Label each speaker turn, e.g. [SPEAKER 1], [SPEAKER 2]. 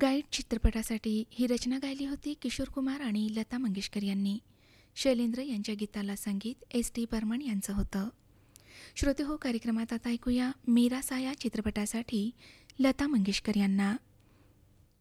[SPEAKER 1] Guide चित्रपटासाठी ही रचना गायली होती किशोर कुमार आणि लता मंगेशकर यांनी. शैलेंद्र यांच्या गीताला संगीत S.T. बर्मन यांचं होतं. श्रोते हो, कार्यक्रमात आता ऐकूया मेरा साया चित्रपटासाठी लता मंगेशकर यांना